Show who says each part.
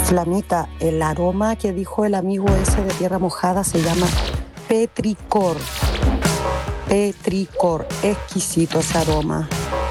Speaker 1: Flamita, el aroma que dijo el amigo ese de Tierra Mojada se llama petricor. Petricor, exquisito ese aroma.